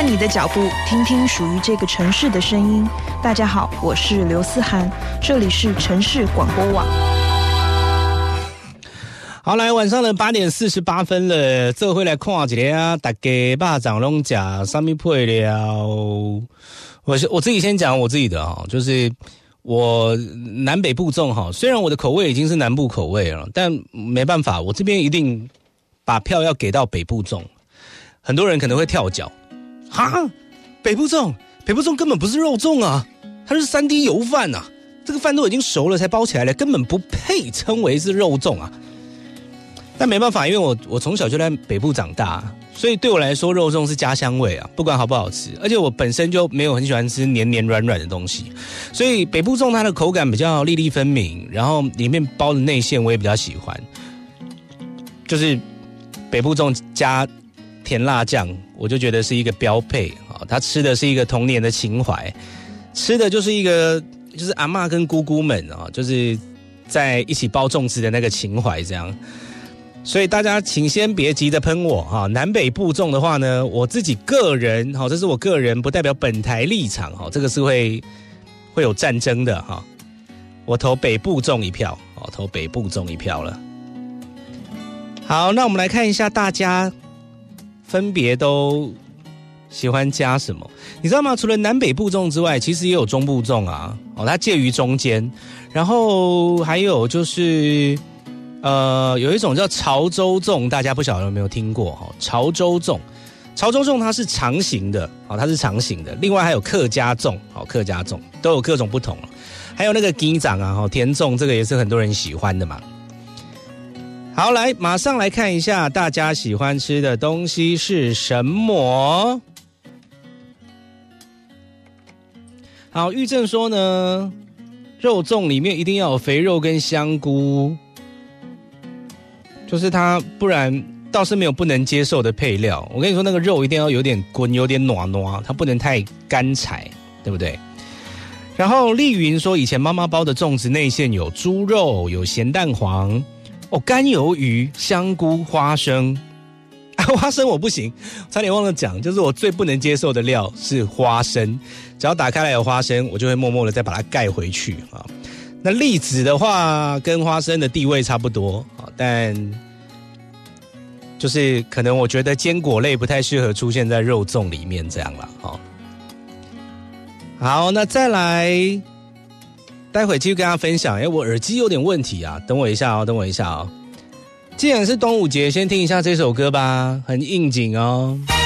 你的脚步，听听属于这个城市的声音。大家好，我是刘思涵，这里是城市广播网。 好，来晚上的8点48分了，这回来看一下啊，大家肉粽拢吃什么配料？我自己先讲我自己的哈，就是我南北部粽哈，虽然我的口味已经是南部口味了，但没办法，我这边一定把票要给到北部粽。很多人可能会跳脚，哈，北部粽根本不是肉粽啊，它是3D 油饭啊，这个饭都已经熟了才包起来了，根本不配称为是肉粽啊。但没办法，因为我从小就在北部长大，所以对我来说肉粽是家乡味啊，不管好不好吃。而且我本身就没有很喜欢吃黏黏软软的东西，所以北部粽它的口感比较粒粒分明，然后里面包的内馅我也比较喜欢，就是北部粽加甜辣酱，我就觉得是一个标配啊。它吃的是一个童年的情怀，吃的就是一个就是阿嬷跟姑姑们啊，就是在一起包粽子的那个情怀这样。所以大家请先别急着喷我哈，南北部粽的话呢，我自己个人哈，这是我个人，不代表本台立场哈，这个是会有战争的哈。我投北部粽一票，投北部粽一票了。好，那我们来看一下大家分别都喜欢加什么，你知道吗？除了南北部粽之外，其实也有中部粽啊，它介于中间，然后还有就是有一种叫潮州粽，大家不晓得有没有听过哈？潮州粽它是长形的，它是长形的。另外还有客家粽，客家粽都有各种不同。还有那个鸡掌啊，甜粽，这个也是很多人喜欢的嘛。好，来马上来看一下大家喜欢吃的东西是什么。好，玉正说呢，肉粽里面一定要有肥肉跟香菇。就是它，不然倒是没有不能接受的配料。我跟你说，那个肉一定要有点滚，有点糯糯，它不能太干柴，对不对？然后丽云说，以前妈妈包的粽子内馅有猪肉，有咸蛋黄，干鱿鱼、香菇、花生。花生我不行，差点忘了讲，就是我最不能接受的料是花生，只要打开来有花生，我就会默默的再把它盖回去啊。那栗子的话跟花生的地位差不多，但就是可能我觉得坚果类不太适合出现在肉粽里面这样啦。好，那再来待会继续跟大家分享。我耳机有点问题啊，等我一下哦。既然是端午节，先听一下这首歌吧，很应景哦。